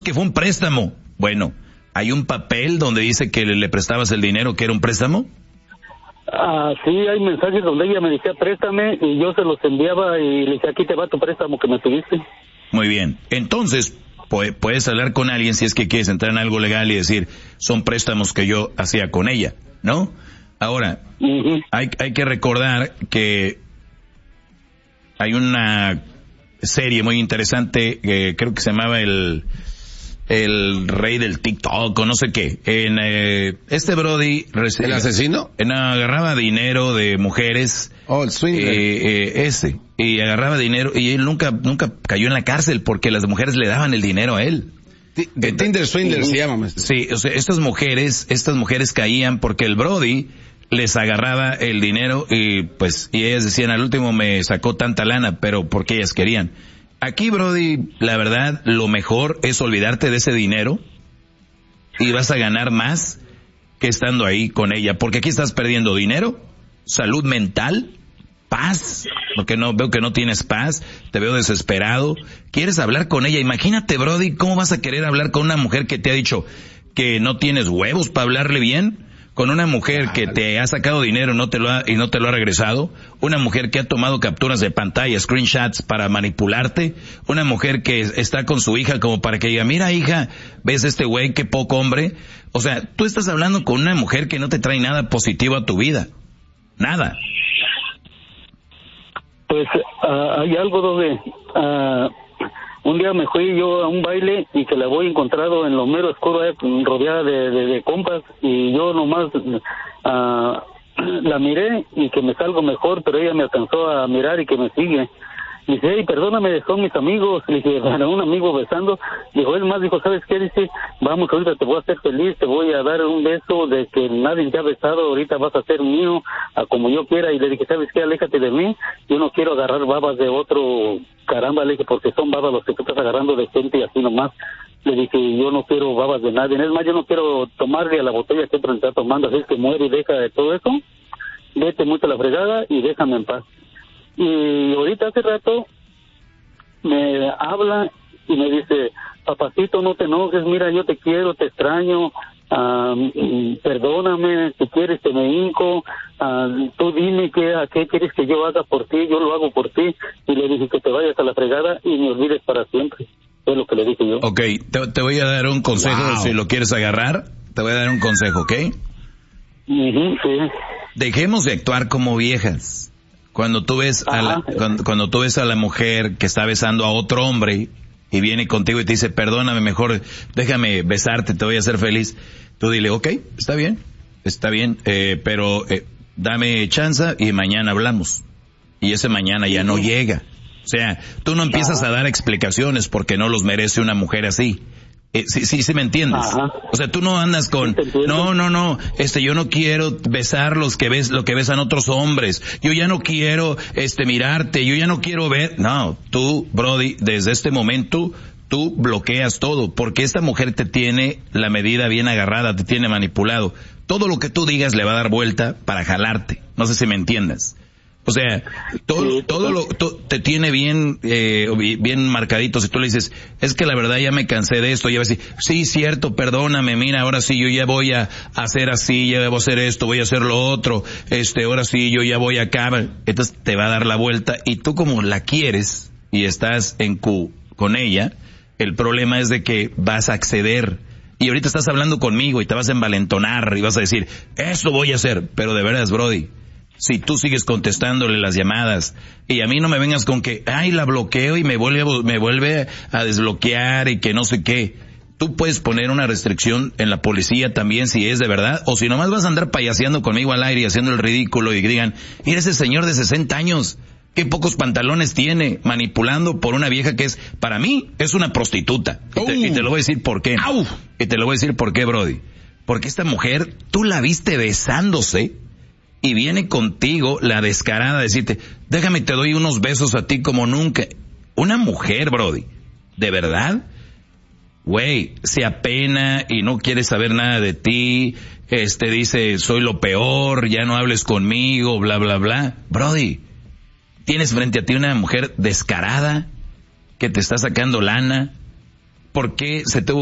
que fue un préstamo. Bueno, ¿hay un papel donde dice que le prestabas el dinero que era un préstamo? Sí, hay mensajes donde ella me decía préstame y yo se los enviaba y le dije, aquí te va tu préstamo que me pediste. Muy bien, entonces puedes hablar con alguien si es que quieres entrar en algo legal y decir, son préstamos que yo hacía con ella, ¿no? Ahora, hay que recordar que hay una serie muy interesante, creo que se llamaba el rey del TikTok o no sé qué. Este Brody... ¿El asesino? Agarraba dinero de mujeres. Oh, el swinger. Y agarraba dinero y él nunca cayó en la cárcel porque las mujeres le daban el dinero a él. Tinder Swindler se llama. Sí, o sea, estas mujeres caían porque el Brody les agarraba el dinero y ellas decían, al último me sacó tanta lana, pero porque ellas querían. Aquí, Brody, la verdad, lo mejor es olvidarte de ese dinero y vas a ganar más que estando ahí con ella, porque aquí estás perdiendo dinero, salud mental, paz, porque veo que no tienes paz, te veo desesperado, quieres hablar con ella. Imagínate, Brody, ¿cómo vas a querer hablar con una mujer que te ha dicho que no tienes huevos para hablarle bien? Con una mujer que te ha sacado dinero y no te lo ha regresado, una mujer que ha tomado capturas de pantalla, screenshots para manipularte, una mujer que está con su hija como para que diga, mira hija, ves este güey, qué poco hombre. O sea, tú estás hablando con una mujer que no te trae nada positivo a tu vida. Nada. Pues hay algo donde un día me fui yo a un baile y que la voy encontrado en lo mero oscuro, rodeada de compas, y yo nomás la miré y que me salgo mejor, pero ella me alcanzó a mirar y que me sigue. Dice, hey, perdóname, son mis amigos. Le dije, para un amigo besando. Dijo, él más, dijo, ¿sabes qué? Dice, vamos, ahorita te voy a hacer feliz, te voy a dar un beso de que nadie te ha besado, ahorita vas a ser mío, a como yo quiera. Y le dije, ¿sabes qué? Aléjate de mí, yo no quiero agarrar babas de otro, caramba, le dije, porque son babas los que tú estás agarrando de gente y así nomás. Le dije, yo no quiero babas de nadie, es más, yo no quiero tomarle a la botella que siempre está tomando, así es que muere y deja de todo eso, vete mucho a la fregada y déjame en paz. Y ahorita hace rato me habla y me dice, papacito, no te enojes, mira, yo te quiero, te extraño, perdóname, si quieres te me hinco, tú dime qué quieres que yo haga por ti, yo lo hago por ti. Y le dije que te vayas a la fregada y me olvides para siempre. Es lo que le dije yo. Ok, te voy a dar un consejo, si lo quieres agarrar, te voy a dar un consejo, ¿ok? Sí. Dejemos de actuar como viejas. Cuando tú ves cuando tú ves a la mujer que está besando a otro hombre y viene contigo y te dice, perdóname, mejor déjame besarte, te voy a hacer feliz, tú dile, ok, está bien, pero dame chance y mañana hablamos. Y ese mañana ya no llega. O sea, tú no empiezas a dar explicaciones porque no los merece una mujer así. Sí me entiendes. O sea, tú no andas con, no, yo no quiero besar lo que besan otros hombres. Yo ya no quiero, mirarte, yo ya no quiero ver. No, tú, Brody, desde este momento, tú bloqueas todo, porque esta mujer te tiene la medida bien agarrada, te tiene manipulado. Todo lo que tú digas le va a dar vuelta para jalarte. No sé si me entiendas. O sea, te tiene bien marcadito. Si tú le dices, es que la verdad ya me cansé de esto, ya va a decir, sí, cierto, perdóname, mira, ahora sí yo ya voy a hacer así, ya voy a hacer esto, voy a hacer lo otro, ahora sí yo ya voy acá. Entonces te va a dar la vuelta y tú como la quieres y estás en con ella, el problema es de que vas a acceder. Y ahorita estás hablando conmigo y te vas a envalentonar y vas a decir, eso voy a hacer, pero de veras, Brody, si tú sigues contestándole las llamadas y a mí no me vengas con que, ay, la bloqueo y me vuelve a desbloquear y que no sé qué. Tú puedes poner una restricción en la policía también si es de verdad, o si nomás vas a andar payaseando conmigo al aire y haciendo el ridículo y digan, mira ese señor de 60 años, qué pocos pantalones tiene, manipulando por una vieja que para mí es una prostituta. Y te lo voy a decir por qué. Y te lo voy a decir por qué, Brody. Porque esta mujer, tú la viste besándose y viene contigo la descarada a decirte, déjame te doy unos besos a ti como nunca. Una mujer, Brody, ¿de verdad? Güey, se apena y no quiere saber nada de ti, dice, soy lo peor, ya no hables conmigo, bla, bla, bla. Brody, tienes frente a ti una mujer descarada que te está sacando lana, por qué se tuvo